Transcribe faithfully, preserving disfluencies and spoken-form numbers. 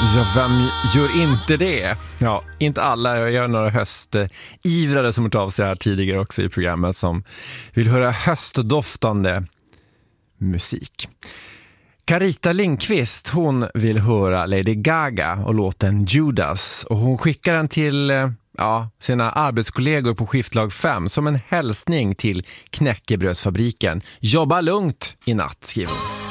Ja, vem gör inte det? Ja, inte alla. Jag gör några höstivrare som har av sig här tidigare också i programmet som vill höra höstdoftande musik. Carita Lindqvist, hon vill höra Lady Gaga och låten Judas. Och hon skickar den till ja, sina arbetskollegor på skiftlag fem som en hälsning till knäckebrödsfabriken. Jobba lugnt i natt, skriver hon.